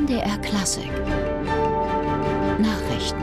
MDR Klassik Nachrichten.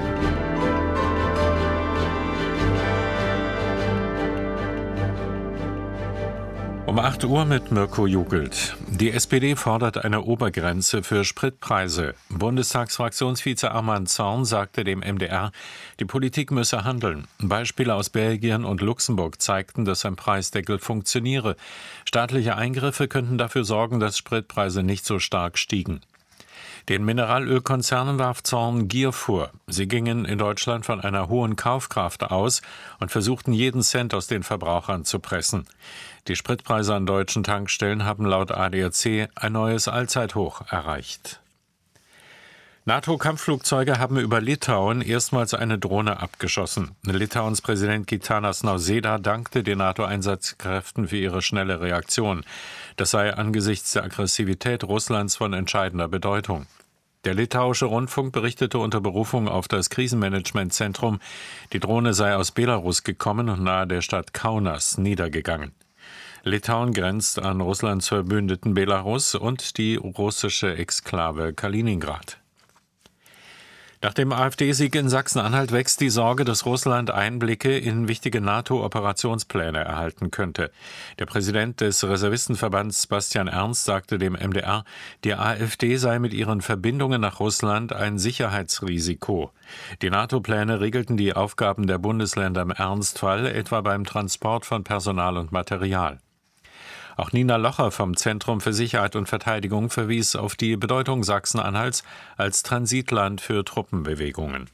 Um 8 Uhr mit Mirko Jugelt. Die SPD fordert eine Obergrenze für Spritpreise. Bundestagsfraktionsvize Arman Zorn sagte dem MDR, die Politik müsse handeln. Beispiele aus Belgien und Luxemburg zeigten, dass ein Preisdeckel funktioniere. Staatliche Eingriffe könnten dafür sorgen, dass Spritpreise nicht so stark stiegen. Den Mineralölkonzernen warf Zorn Gier vor. Sie gingen in Deutschland von einer hohen Kaufkraft aus und versuchten, jeden Cent aus den Verbrauchern zu pressen. Die Spritpreise an deutschen Tankstellen haben laut ADAC ein neues Allzeithoch erreicht. NATO-Kampfflugzeuge haben über Litauen erstmals eine Drohne abgeschossen. Litauens Präsident Gitanas Nausėda dankte den NATO-Einsatzkräften für ihre schnelle Reaktion. Das sei angesichts der Aggressivität Russlands von entscheidender Bedeutung. Der litauische Rundfunk berichtete unter Berufung auf das Krisenmanagementzentrum, die Drohne sei aus Belarus gekommen und nahe der Stadt Kaunas niedergegangen. Litauen grenzt an Russlands Verbündeten Belarus und die russische Exklave Kaliningrad. Nach dem AfD-Sieg in Sachsen-Anhalt wächst die Sorge, dass Russland Einblicke in wichtige NATO-Operationspläne erhalten könnte. Der Präsident des Reservistenverbands Bastian Ernst sagte dem MDR, die AfD sei mit ihren Verbindungen nach Russland ein Sicherheitsrisiko. Die NATO-Pläne regelten die Aufgaben der Bundesländer im Ernstfall, etwa beim Transport von Personal und Material. Auch Nina Locher vom Zentrum für Sicherheit und Verteidigung verwies auf die Bedeutung Sachsen-Anhalts als Transitland für Truppenbewegungen.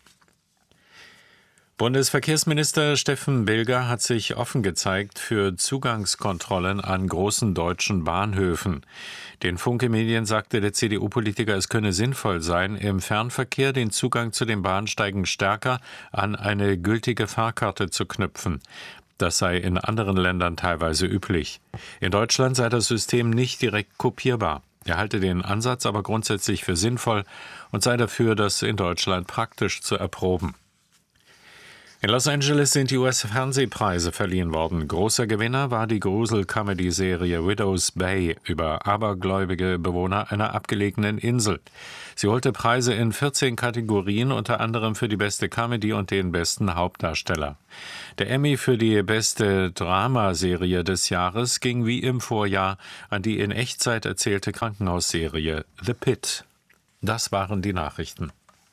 Bundesverkehrsminister Steffen Bilger hat sich offen gezeigt für Zugangskontrollen an großen deutschen Bahnhöfen. Den Funke-Medien sagte der CDU-Politiker, es könne sinnvoll sein, im Fernverkehr den Zugang zu den Bahnsteigen stärker an eine gültige Fahrkarte zu knüpfen. Das sei in anderen Ländern teilweise üblich. In Deutschland sei das System nicht direkt kopierbar. Er halte den Ansatz aber grundsätzlich für sinnvoll und sei dafür, das in Deutschland praktisch zu erproben. In Los Angeles sind die US-Fernsehpreise verliehen worden. Großer Gewinner war die Grusel-Comedy-Serie Widow's Bay über abergläubige Bewohner einer abgelegenen Insel. Sie holte Preise in 14 Kategorien, unter anderem für die beste Comedy und den besten Hauptdarsteller. Der Emmy für die beste Dramaserie des Jahres ging wie im Vorjahr an die in Echtzeit erzählte Krankenhausserie The Pit. Das waren die Nachrichten.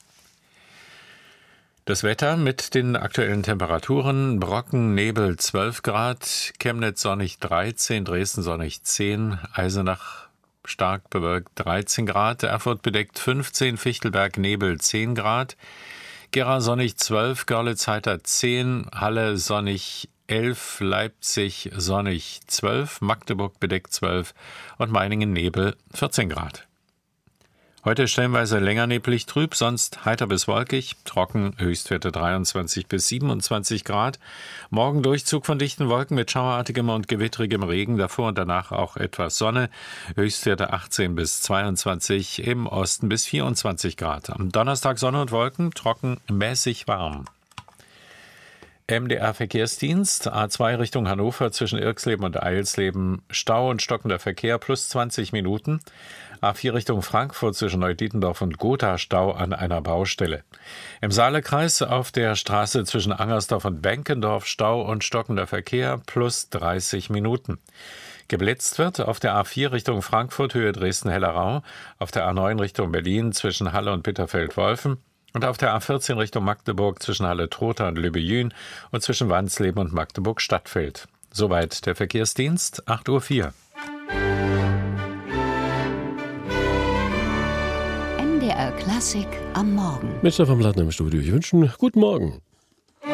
Das Wetter mit den aktuellen Temperaturen: Brocken, Nebel 12 Grad, Chemnitz sonnig 13, Dresden sonnig 10, Eisenach stark bewölkt 13 Grad, Erfurt bedeckt 15, Fichtelberg Nebel 10 Grad, Gera sonnig 12, Görlitz heiter 10, Halle sonnig 11, Leipzig sonnig 12, Magdeburg bedeckt 12 und Meiningen Nebel 14 Grad. Heute stellenweise länger neblig trüb, sonst heiter bis wolkig, trocken, Höchstwerte 23 bis 27 Grad. Morgen Durchzug von dichten Wolken mit schauerartigem und gewitterigem Regen, davor und danach auch etwas Sonne, Höchstwerte 18 bis 22, im Osten bis 24 Grad. Am Donnerstag Sonne und Wolken, trocken, mäßig warm. MDR Verkehrsdienst, A2 Richtung Hannover zwischen Irxleben und Eilsleben, Stau und stockender Verkehr plus 20 Minuten. A4 Richtung Frankfurt zwischen Neudietendorf und Gotha Stau an einer Baustelle. Im Saalekreis auf der Straße zwischen Angersdorf und Benkendorf Stau und stockender Verkehr plus 30 Minuten. Geblitzt wird auf der A4 Richtung Frankfurt Höhe Dresden-Hellerau, auf der A9 Richtung Berlin zwischen Halle und Bitterfeld-Wolfen und auf der A14 Richtung Magdeburg zwischen Halle-Trotha und Lübejün und zwischen Wansleben und Magdeburg-Stadtfeld. Soweit der Verkehrsdienst, 8:04 Uhr. MDR Klassik am Morgen. Mit Stefan Plattner im Studio. Ich wünsche einen guten Morgen.